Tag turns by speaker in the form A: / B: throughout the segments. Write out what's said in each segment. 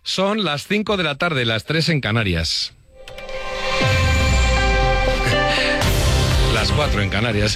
A: Son las 5 de la tarde, las 3 en Canarias. Las 4 en Canarias.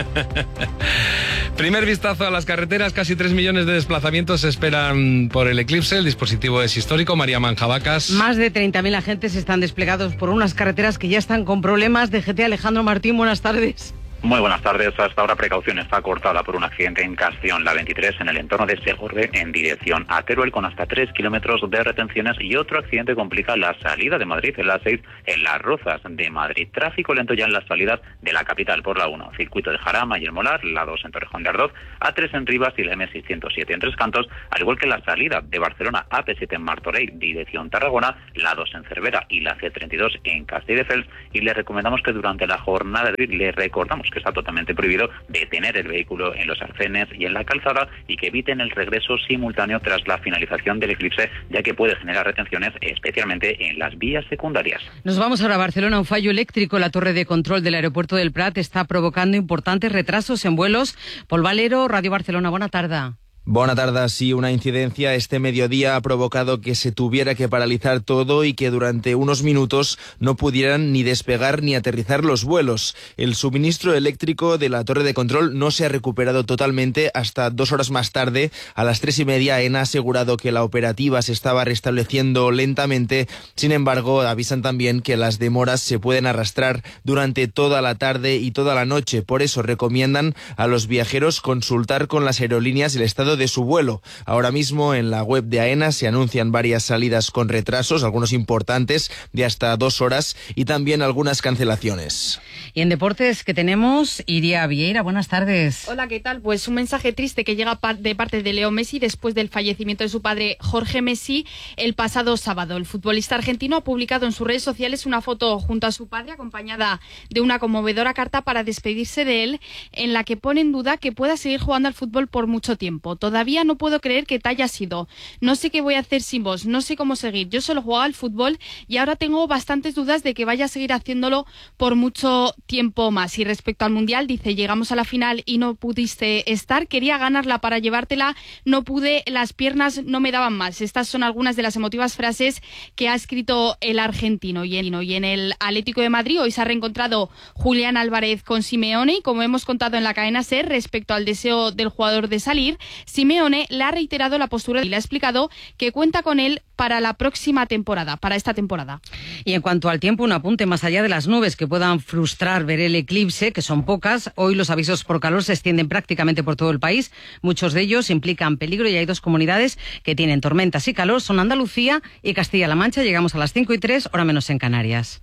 A: Primer vistazo a las carreteras, casi 3 millones de desplazamientos se esperan por el eclipse. El dispositivo es histórico. María Manjabacas.
B: Más de 30.000 agentes están desplegados por unas carreteras que ya están con problemas. DGT, Alejandro Martín, buenas tardes.
C: Muy buenas tardes. Hasta ahora precaución está cortada por un accidente en Castellón, la 23, en el entorno de Segorbe, en dirección a Teruel, con hasta 3 kilómetros de retenciones, y otro accidente complica la salida de Madrid en la 6, en Las Rozas de Madrid. Tráfico lento ya en las salidas de la capital por la 1, circuito de Jarama y El Molar, la 2 en Torrejón de Ardoz, A3 en Rivas y la M607 en Tres Cantos, al igual que la salida de Barcelona, AP7 en Martorell, dirección Tarragona, la 2 en Cervera y la C32 en Castelldefels. Y le recomendamos que durante la jornada de hoy le recordamos que está totalmente prohibido detener el vehículo en los arcenes y en la calzada, y que eviten el regreso simultáneo tras la finalización del eclipse, ya que puede generar retenciones, especialmente en las vías secundarias.
B: Nos vamos ahora a Barcelona. Un fallo eléctrico en la torre de control del aeropuerto del Prat está provocando importantes retrasos en vuelos. Pol Valero, Radio Barcelona, buena tarde.
D: Buena tarde. Sí, una incidencia este mediodía ha provocado que se tuviera que paralizar todo y que durante unos minutos no pudieran ni despegar ni aterrizar los vuelos. El suministro eléctrico de la torre de control no se ha recuperado totalmente hasta 2 horas más tarde. A las 3:30 AENA ha asegurado que la operativa se estaba restableciendo lentamente. Sin embargo, avisan también que las demoras se pueden arrastrar durante toda la tarde y toda la noche. Por eso recomiendan a los viajeros consultar con las aerolíneas el estado de su vuelo. Ahora mismo en la web de AENA se anuncian varias salidas con retrasos, algunos importantes de hasta 2 horas, y también algunas cancelaciones.
B: Y en deportes, que tenemos Iria Vieira, buenas tardes.
E: Hola, ¿qué tal? Pues un mensaje triste que llega de parte de Leo Messi después del fallecimiento de su padre Jorge Messi el pasado sábado. El futbolista argentino ha publicado en sus redes sociales una foto junto a su padre, acompañada de una conmovedora carta para despedirse de él, en la que pone en duda que pueda seguir jugando al fútbol por mucho tiempo. Todavía no puedo creer que te hayas ido. No sé qué voy a hacer sin vos, no sé cómo seguir. Yo solo jugaba al fútbol y ahora tengo bastantes dudas de que vaya a seguir haciéndolo por mucho tiempo más. Y respecto al Mundial, dice, llegamos a la final y no pudiste estar. Quería ganarla para llevártela, no pude, las piernas no me daban más. Estas son algunas de las emotivas frases que ha escrito el argentino. Y en el Atlético de Madrid hoy se ha reencontrado Julián Álvarez con Simeone, y como hemos contado en la cadena SER, respecto al deseo del jugador de salir, Simeone le ha reiterado la postura y le ha explicado que cuenta con él para la próxima temporada, para esta temporada.
B: Y en cuanto al tiempo, un apunte: más allá de las nubes que puedan frustrar ver el eclipse, que son pocas, hoy los avisos por calor se extienden prácticamente por todo el país. Muchos de ellos implican peligro y hay 2 comunidades que tienen tormentas y calor, son Andalucía y Castilla-La Mancha. Llegamos a las 5:03, hora menos en Canarias.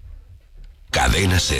F: Cadena SER.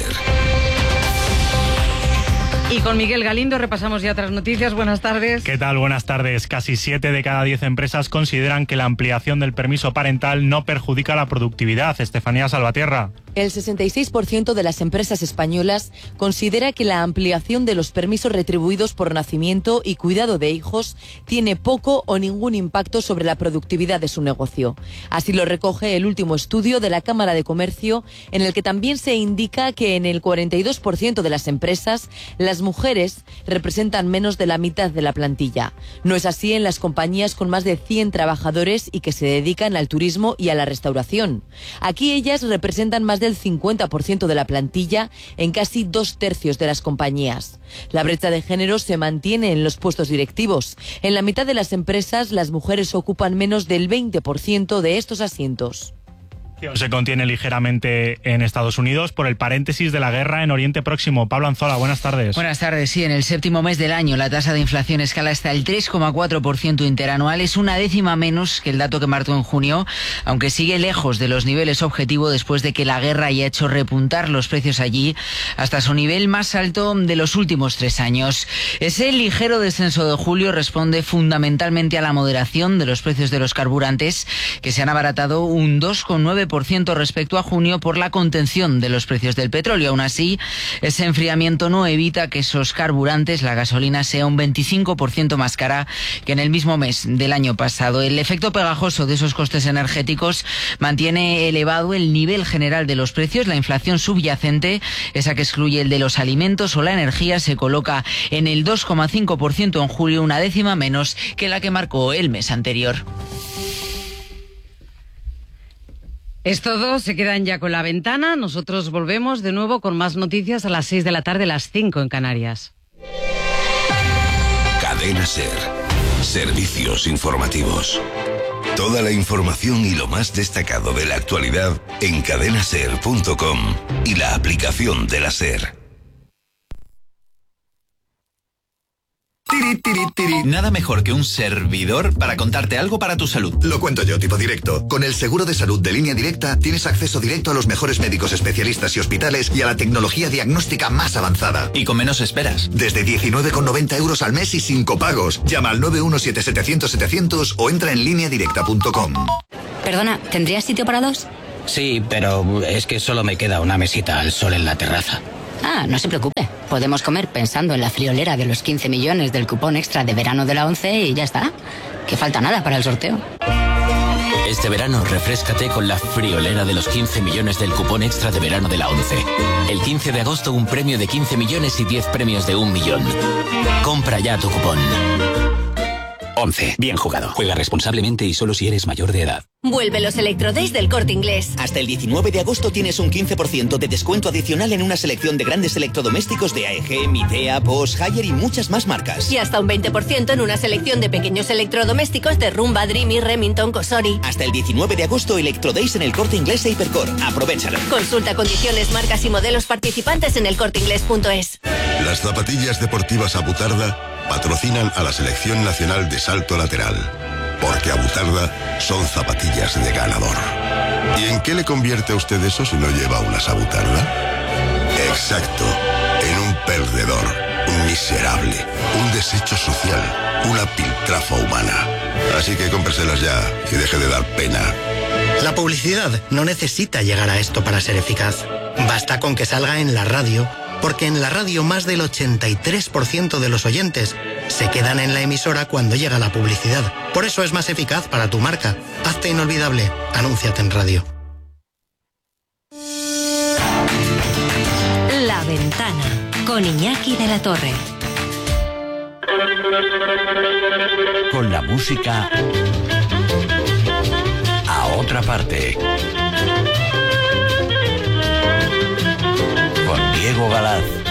B: Y con Miguel Galindo repasamos ya otras noticias. Buenas tardes.
G: ¿Qué tal? Buenas tardes. Casi 7 de cada 10 empresas consideran que la ampliación del permiso parental no perjudica la productividad. Estefanía Salvatierra.
H: El 66% de las empresas españolas considera que la ampliación de los permisos retribuidos por nacimiento y cuidado de hijos tiene poco o ningún impacto sobre la productividad de su negocio. Así lo recoge el último estudio de la Cámara de Comercio, en el que también se indica que en el 42% de las empresas las mujeres representan menos de la mitad de la plantilla. No es así en las compañías con más de 100 trabajadores y que se dedican al turismo y a la restauración. Aquí ellas representan más del 50% de la plantilla en casi 2/3 de las compañías. La brecha de género se mantiene en los puestos directivos. En la mitad de las empresas, las mujeres ocupan menos del 20% de estos asientos.
G: Se contiene ligeramente en Estados Unidos por el paréntesis de la guerra en Oriente Próximo. Pablo Anzola, buenas tardes.
I: Buenas tardes. Sí, en el 7º mes del año la tasa de inflación escala hasta el 3,4% interanual. Es una décima menos que el dato que marcó en junio, aunque sigue lejos de los niveles objetivo después de que la guerra haya hecho repuntar los precios allí hasta su nivel más alto de los últimos 3 años. Ese ligero descenso de julio responde fundamentalmente a la moderación de los precios de los carburantes, que se han abaratado un 2,9% respecto a junio por la contención de los precios del petróleo. Aún así, ese enfriamiento no evita que esos carburantes, la gasolina, sea un 25% más cara que en el mismo mes del año pasado. El efecto pegajoso de esos costes energéticos mantiene elevado el nivel general de los precios. La inflación subyacente, esa que excluye el de los alimentos o la energía, se coloca en el 2,5% en julio, una décima menos que la que marcó el mes anterior.
B: Es todo, se quedan ya con La Ventana. Nosotros volvemos de nuevo con más noticias a las 6 de la tarde, las 5 en Canarias.
F: Cadena SER. Servicios informativos. Toda la información y lo más destacado de la actualidad en cadenaser.com y la aplicación de la SER.
J: Nada mejor que un servidor para contarte algo para tu salud.
K: Lo cuento yo, tipo directo. Con el seguro de salud de Línea Directa tienes acceso directo a los mejores médicos especialistas y hospitales y a la tecnología diagnóstica más avanzada.
J: Y con menos esperas.
K: Desde 19,90 euros al mes y sin copagos. Llama al 917-700-700 o entra en lineadirecta.com.
L: Perdona, ¿tendrías sitio para dos?
M: Sí, pero es que solo me queda una mesita al sol en la terraza.
L: Ah, no se preocupe. Podemos comer pensando en la friolera de los 15 millones del cupón extra de verano de la ONCE y ya está. Que falta nada para el sorteo.
N: Este verano refréscate con la friolera de los 15 millones del cupón extra de verano de la ONCE. El 15 de agosto un premio de 15 millones y 10 premios de 1 millón. Compra ya tu cupón. ONCE. Bien jugado. Juega responsablemente y solo si eres mayor de edad.
O: Vuelve los Electrodays del Corte Inglés.
P: Hasta el 19 de agosto tienes un 15% de descuento adicional en una selección de grandes electrodomésticos de AEG, Midea, Bosch, Haier y muchas más marcas.
O: Y hasta un 20% en una selección de pequeños electrodomésticos de Rumba, Dreamy, Remington, Cosori.
P: Hasta el 19 de agosto, Electrodays en el Corte Inglés e Hipercor. Aprovéchalo.
O: Consulta condiciones, marcas y modelos participantes en elcorteinglés.es.
Q: Las zapatillas deportivas Abutarda patrocinan a la Selección Nacional de Salto Lateral, porque Abutarda son zapatillas de ganador. ¿Y en qué le convierte a usted eso si no lleva unas Abutarda? Exacto, en un perdedor, un miserable, un desecho social, una piltrafa humana. Así que cómpreselas ya y deje de dar pena.
R: La publicidad no necesita llegar a esto para ser eficaz. Basta con que salga en la radio, porque en la radio más del 83% de los oyentes se quedan en la emisora cuando llega la publicidad. Por eso es más eficaz para tu marca. Hazte inolvidable. Anúnciate en radio.
O: La Ventana, con Iñaki de la Torre.
F: Con la música a otra parte. Con Diego Galaz.